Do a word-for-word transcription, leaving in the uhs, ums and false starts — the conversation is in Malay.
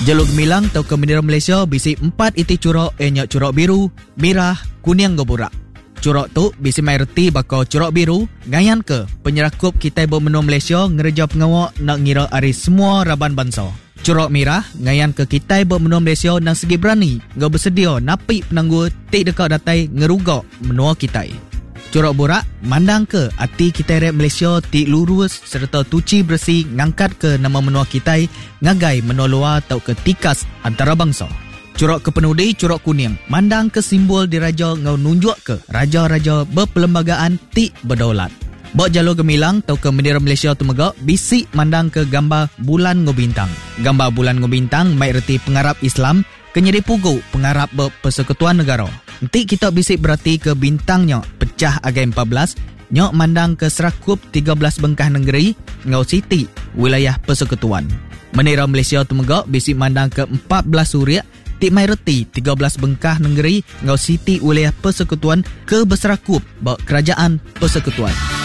Jalur gemilang tau ke bendera Malaysia bisi empat iti curok enyak curok biru, merah, kuning goburak. Curok tu bisi mai reti bakal curok biru ngayan ke penyerakup kita bermenua Malaysia ngereja pengawak nak ngira ari semua raban bangsa. Curok merah ngayan ke kita bermenua Malaysia nang segi berani ngau bersedia napi penangguh tik dekat datai ngerugak menua kita. Curok burak mandang ke hati kita rep Malaysia tik lurus serta tuci bersih ngangkat ke nama menua kita ngagai menua luar tau ke tikas antara bangsa. Curok kepenudi curok kuning mandang ke simbol diraja ngau nunjuk ke raja-raja berperlembagaan tik berdaulat. Bok jalur gemilang tau ke bendera Malaysia tu megak bisik mandang ke gambar bulan ngobintang. Gambar bulan ngobintang mai reti pengarap Islam kenyeri pugu pengarap berpersekutuan negara. Nanti kita bisik berarti ke bintangnya pecah agai empat belas nyok mandang ke serakup tiga belas bengkah negeri ngau siti wilayah persekutuan. Bendera Malaysia tu megak bisik mandang ke empat belas suria tik mai reti tiga belas bengkah negeri ngau siti wilayah persekutuan ke berserakup bak kerajaan persekutuan.